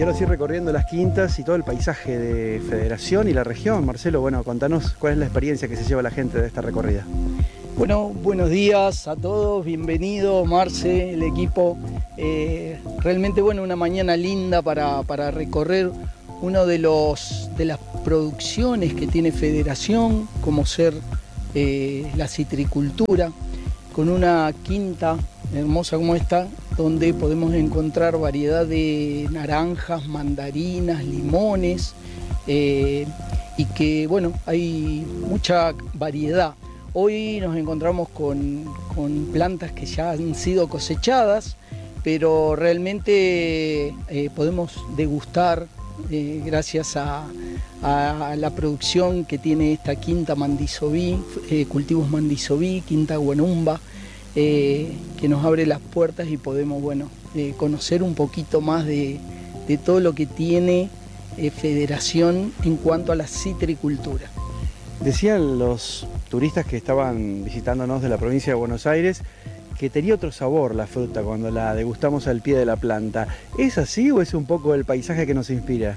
Y ahora sí recorriendo las quintas y todo el paisaje de Federación y la región. Marcelo, bueno, contanos cuál es la experiencia que se lleva la gente de esta recorrida. Bueno, buenos días a todos, bienvenido Marce, el equipo. Realmente bueno, una mañana linda para recorrer uno de las producciones que tiene Federación, como ser la citricultura, con una quinta hermosa como esta, donde podemos encontrar variedad de naranjas, mandarinas, limones, y que bueno, hay mucha variedad. Hoy nos encontramos con plantas que ya han sido cosechadas, pero realmente podemos degustar gracias a la producción que tiene esta quinta Mandisobí, cultivos Mandisobí, quinta Guanumba, que nos abre las puertas y podemos conocer un poquito más de todo lo que tiene Federación en cuanto a la citricultura. Decían los turistas que estaban visitándonos de la provincia de Buenos Aires que tenía otro sabor la fruta cuando la degustamos al pie de la planta. ¿Es así o es un poco el paisaje que nos inspira?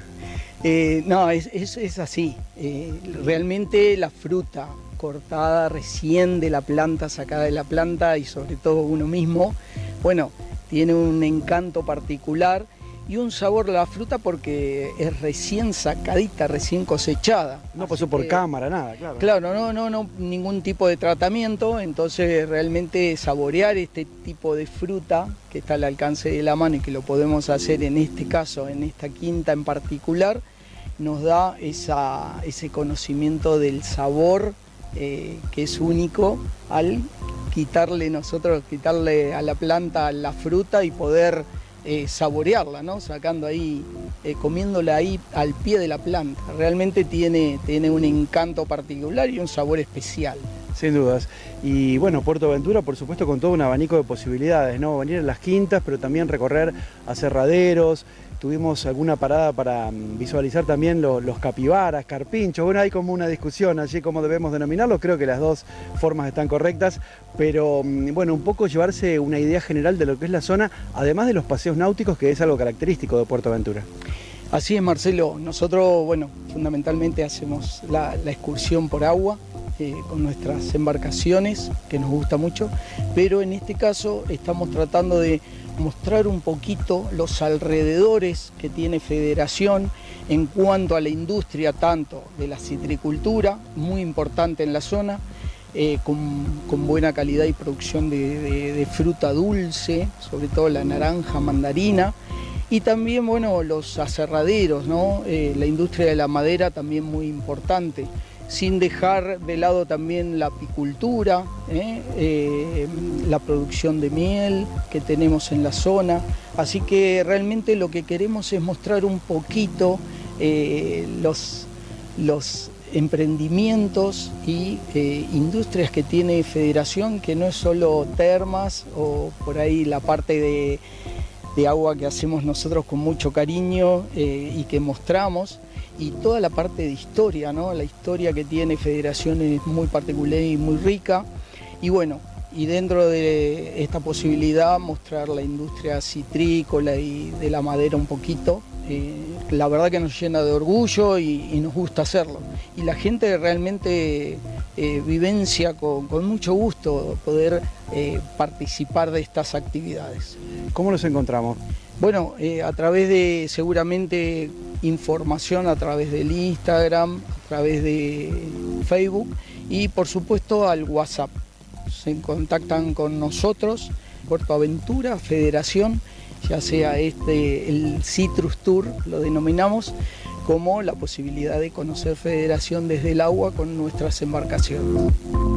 No, es así. Realmente la fruta cortada recién de la planta, sacada de la planta y sobre todo uno mismo, bueno, tiene un encanto particular y un sabor de la fruta porque es recién sacadita, recién cosechada. No pasó por cámara, nada, claro. Claro, no, ningún tipo de tratamiento, entonces realmente saborear este tipo de fruta que está al alcance de la mano y que lo podemos hacer en este caso, en esta quinta en particular, nos da ese conocimiento del sabor que es único al quitarle a la planta la fruta y poder saborearla, ¿no? Sacando ahí, comiéndola ahí al pie de la planta. Realmente tiene un encanto particular y un sabor especial. Sin dudas. Y bueno, Puerto Ventura, por supuesto, con todo un abanico de posibilidades, ¿no? Venir a las quintas, pero también recorrer aserraderos. Tuvimos alguna parada para visualizar también los capibaras, carpinchos. Bueno, hay como una discusión allí cómo debemos denominarlo. Creo que las dos formas están correctas, pero bueno, un poco llevarse una idea general de lo que es la zona, además de los paseos náuticos, que es algo característico de Puerto Ventura. Así es, Marcelo. Nosotros, bueno, fundamentalmente hacemos la excursión por agua con nuestras embarcaciones, que nos gusta mucho, pero en este caso estamos tratando de mostrar un poquito los alrededores que tiene Federación en cuanto a la industria tanto de la citricultura, muy importante en la zona, con buena calidad y producción de fruta dulce, sobre todo la naranja, mandarina, y también bueno, los aserraderos, ¿no? La industria de la madera también muy importante, sin dejar de lado también la apicultura, la producción de miel que tenemos en la zona. Así que realmente lo que queremos es mostrar un poquito los emprendimientos y industrias que tiene Federación, que no es solo termas o por ahí la parte de agua que hacemos nosotros con mucho cariño y que mostramos, y toda la parte de historia, ¿no? La historia que tiene Federación es muy particular y muy rica, y bueno, y dentro de esta posibilidad mostrar la industria citrícola y de la madera un poquito, la verdad que nos llena de orgullo y nos gusta hacerlo, y la gente realmente vivencia con mucho gusto poder participar de estas actividades. ¿Cómo nos encontramos? Bueno, a través de seguramente información a través del Instagram, a través de Facebook y por supuesto al WhatsApp. Se contactan con nosotros, Puerto Aventura, Federación, ya sea el Citrus Tour, lo denominamos, como la posibilidad de conocer Federación desde el agua con nuestras embarcaciones.